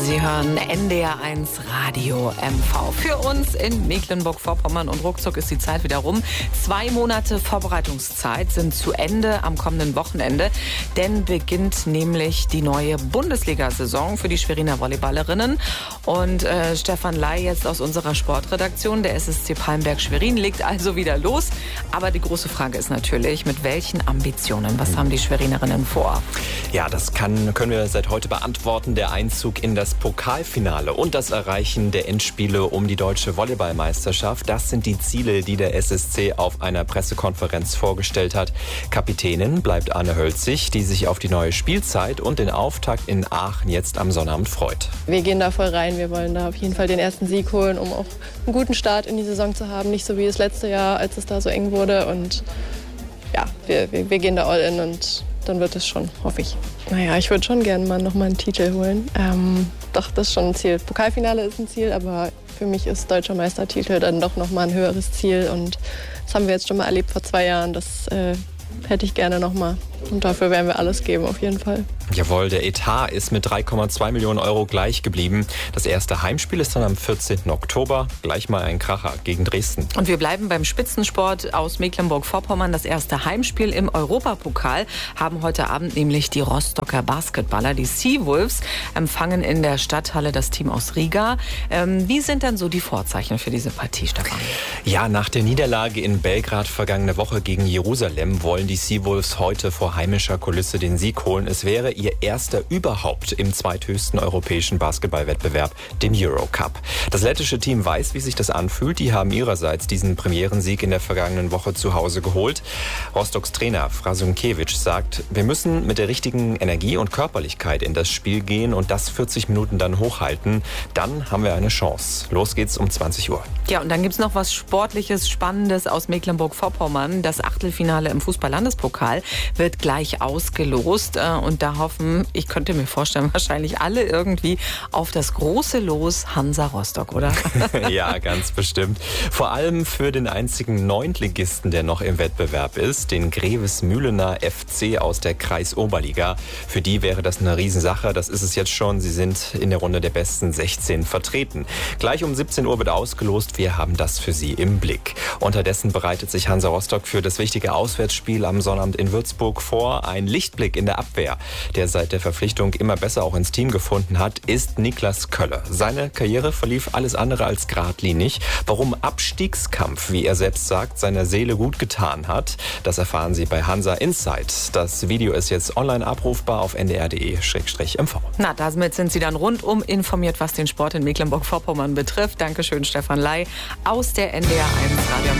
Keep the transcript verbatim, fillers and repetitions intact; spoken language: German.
Sie hören N D R eins Radio M V. Für uns in Mecklenburg-Vorpommern und ruckzuck ist die Zeit wieder rum. Zwei Monate Vorbereitungszeit sind zu Ende am kommenden Wochenende. Denn beginnt nämlich die neue Bundesliga-Saison für die Schweriner Volleyballerinnen. Und äh, Stefan Ley jetzt aus unserer Sportredaktion, der S S C Palmberg-Schwerin, legt also wieder los. Aber die große Frage ist natürlich, mit welchen Ambitionen? Was haben die Schwerinerinnen vor? Ja, das kann, können wir seit heute beantworten. Der Einzug in das Pokalfinale und das Erreichen der Endspiele um die deutsche Volleyballmeisterschaft. Das sind die Ziele, die der S S C auf einer Pressekonferenz vorgestellt hat. Kapitänin bleibt Anne Hölzig, die sich auf die neue Spielzeit und den Auftakt in Aachen jetzt am Sonnabend freut. Wir gehen da voll rein. Wir wollen da auf jeden Fall den ersten Sieg holen, um auch einen guten Start in die Saison zu haben. Nicht so wie das letzte Jahr, als es da so eng wurde. Und ja, wir, wir, wir gehen da all in und dann wird es schon, hoffe ich. Naja, ich würde schon gerne mal noch mal einen Titel holen. Ähm, doch, das ist schon ein Ziel. Pokalfinale ist ein Ziel, aber für mich ist deutscher Meistertitel dann doch noch mal ein höheres Ziel. Und das haben wir jetzt schon mal erlebt vor zwei Jahren. Das äh, hätte ich gerne noch mal. Und dafür werden wir alles geben, auf jeden Fall. Jawohl, der Etat ist mit drei Komma zwei Millionen Euro gleich geblieben. Das erste Heimspiel ist dann am vierzehnten Oktober. Gleich mal ein Kracher gegen Dresden. Und wir bleiben beim Spitzensport aus Mecklenburg-Vorpommern. Das erste Heimspiel im Europapokal haben heute Abend nämlich die Rostocker Basketballer, die Seawolves, empfangen in der Stadthalle das Team aus Riga. Ähm, wie sind denn so die Vorzeichen für diese Partie, Stefan? Ja, nach der Niederlage in Belgrad vergangene Woche gegen Jerusalem wollen die Seawolves heute vor heimischer Kulisse den Sieg holen. Es wäre ihr erster überhaupt im zweithöchsten europäischen Basketballwettbewerb, dem Eurocup. Das lettische Team weiß, wie sich das anfühlt. Die haben ihrerseits diesen Premierensieg in der vergangenen Woche zu Hause geholt. Rostocks Trainer Frasunkiewicz sagt, wir müssen mit der richtigen Energie und Körperlichkeit in das Spiel gehen und das vierzig Minuten dann hochhalten. Dann haben wir eine Chance. Los geht's um zwanzig Uhr. Ja, und dann gibt's noch was Sportliches, Spannendes aus Mecklenburg-Vorpommern. Das Achtelfinale im Fußball-Landespokal wird gleich ausgelost. Und da hoffen, ich könnte mir vorstellen, wahrscheinlich alle irgendwie auf das große Los Hansa Rostock, oder? Ja, ganz bestimmt. Vor allem für den einzigen Neuntligisten, der noch im Wettbewerb ist, den Grevesmühlener F C aus der Kreisoberliga. Für die wäre das eine Riesensache. Das ist es jetzt schon. Sie sind in der Runde der besten sechzehn vertreten. Gleich um siebzehn Uhr wird ausgelost. Wir haben das für Sie im Blick. Unterdessen bereitet sich Hansa Rostock für das wichtige Auswärtsspiel am Sonnabend in Würzburg vor. Ein Lichtblick in der Abwehr, der seit der Verpflichtung immer besser auch ins Team gefunden hat, ist Niklas Kölle. Seine Karriere verlief alles andere als geradlinig. Warum Abstiegskampf, wie er selbst sagt, seiner Seele gut getan hat, das erfahren Sie bei Hansa Insight. Das Video ist jetzt online abrufbar auf n d r punkt d e slash m v. Na, damit sind Sie dann rundum informiert, was den Sport in Mecklenburg-Vorpommern betrifft. Dankeschön, Stefan Ley aus der N D R eins Radio.